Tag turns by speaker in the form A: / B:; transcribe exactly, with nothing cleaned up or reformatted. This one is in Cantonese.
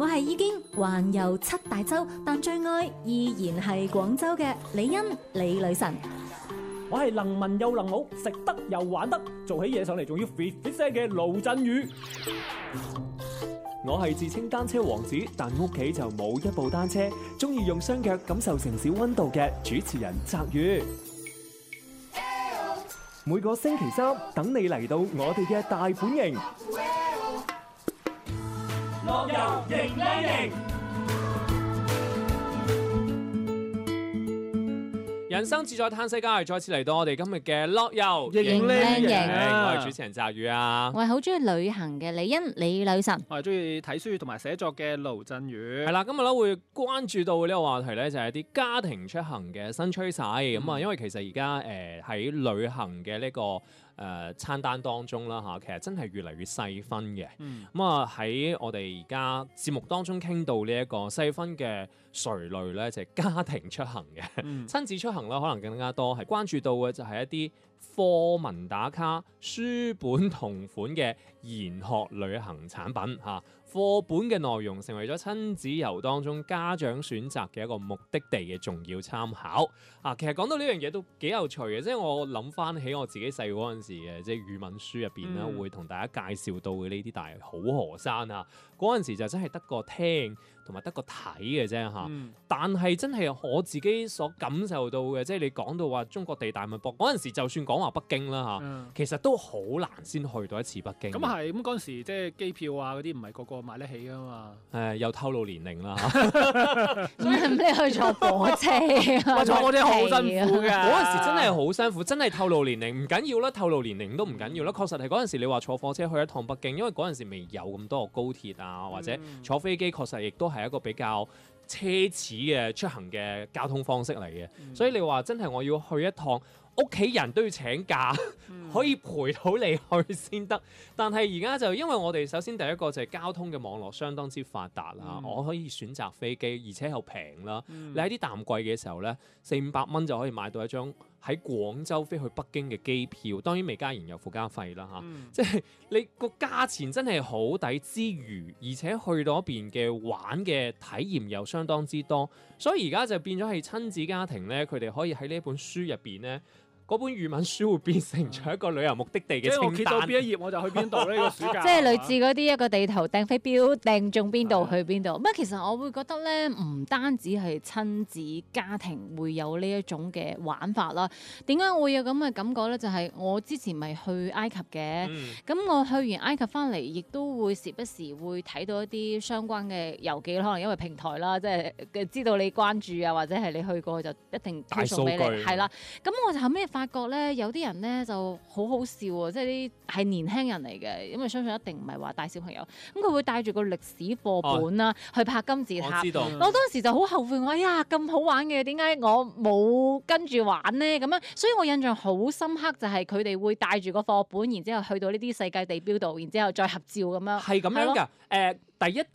A: 我係已經環遊七大洲，但最愛依然係廣州嘅李欣李女神。
B: 我係能文又能武，食得又玩得，做起嘢上嚟仲要 fit fit 聲嘅盧振宇。
C: 我係自稱單車王子，但屋企就冇一部單車，中意用雙腳感受城市溫度嘅主持人澤宇。每個星期三等你嚟到我哋嘅大本營，
B: 樂遊型靚型。
D: 人生自在嘆世界，再次嚟到我哋今日嘅樂遊
A: 型靚型，
D: 我係主持人澤宇啊，
A: 我係好中意旅行嘅李欣李女神，
E: 我係中意睇書同埋寫作嘅盧振宇。
D: 係啦，今日咧會關注到呢個話題咧，就係啲家庭出行嘅新趨勢。咁啊、嗯，因為其實而家誒喺旅行嘅呢、這個誒、呃、餐單當中啦嚇，其實真係越嚟越細分嘅。咁啊喺我哋而家節目當中傾到呢一個細分嘅垂類咧，就係、是、家庭出行嘅，嗯、親子出行。可能更加多係關注到嘅就係一啲課文打卡、書本同款嘅研學旅行產品嚇。課本嘅內容成為咗親子遊當中家長選擇嘅一個目的地嘅重要參考啊！其實講到呢樣嘢都幾有趣嘅，即係我諗翻起我自己細個嗰陣時嘅，即係語文書入邊咧，嗯、會同大家介紹到嘅呢啲大好河山啊，嗰陣時就真係得個聽同埋得個睇嘅啫嚇。嗯、但係真係我自己所感受到嘅，即係你講到話中國地大物博嗰陣時，就算講話北京啦嚇，嗯、其實都好難先去到一次北京。
E: 咁啊係，咁嗰陣時即係機票啊嗰啲唔係個個買得起噶嘛。
D: 誒又透露年齡啦，
A: 所以你去坐火車啊？
E: 坐火車好辛苦㗎。
D: 嗰陣時真係好辛苦，真係透露年齡唔緊要啦，透露年齡都唔緊要啦。確實係嗰陣時你話坐火車去一趟北京，因為嗰陣時未有咁多個高鐵啊，或者坐飛機，確實亦都係一個比較奢侈嘅出行嘅交通方式嚟嘅。嗯、所以你話真係我要去一趟，屋企人都要請假，嗯、可以陪到你去先得。但係而家就因為我哋首先第一個就係交通嘅網絡相當之發達啦，嗯、我可以選擇飛機，而且又平啦。嗯、你喺啲淡季嘅時候呢，四五百蚊就可以買到一張喺廣州飛去北京嘅機票，當然未加燃油附加費啦嚇。嗯、即係你個價錢真係好抵之餘，而且去到嗰邊嘅玩嘅體驗又相當之多，所以而家就變咗係親子家庭呢，佢哋可以喺呢一本書入邊呢。嗰本語文書會變成咗一個旅遊目的地嘅清單。即係我揭到邊一頁我就去邊度呢個暑假。即係
A: 類似嗰啲一個地圖掟飛鏢掟中邊度去邊度。咁啊，其實我會覺得咧，唔單止係親子家庭會有呢一種嘅玩法啦。點解我會有咁嘅感覺咧？就係、是、我之前咪去埃及嘅，咁、嗯、我去完埃及翻嚟，亦都會時不時會睇到一啲相關嘅遊記，可能因為平台啦，即係知道你關注啊，或者係你去過就一定推送俾你。係啦，咁我就後尾發覺咧，有啲人咧就好好笑喎，即係啲係年輕人嚟嘅，因為相信一定唔係話帶小朋友，咁佢會帶住個歷史課本啦、啊哦、去拍金字塔。我知道，我當時就好後悔，我哎呀咁好玩嘅，點解我冇跟住玩呢？咁樣，所以我印象好深刻就係佢哋會帶住個課本，然之後去到呢啲世界地標度，然之後再合照咁樣。係咁
D: 樣㗎，誒、呃、第一個。